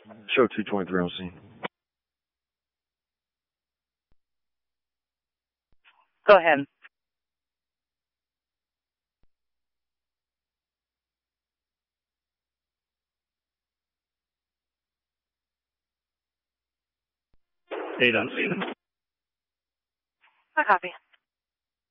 Show 223 on scene. Go ahead. Eight on scene. I copy.